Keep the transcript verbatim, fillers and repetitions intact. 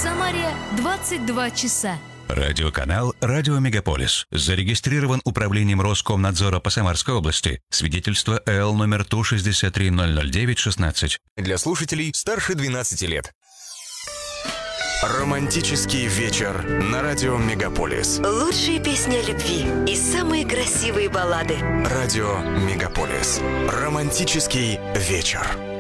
Самаре двадцать два часа. Радиоканал «Радио Мегаполис». Зарегистрирован Управлением Роскомнадзора по Самарской области. Свидетельство эл номер Ту шестьдесят три ноль ноль девять шестнадцать. Для слушателей старше двенадцати лет. Романтический вечер на радио Мегаполис. Лучшие песни о любви и самые красивые баллады. Радио Мегаполис. Романтический вечер.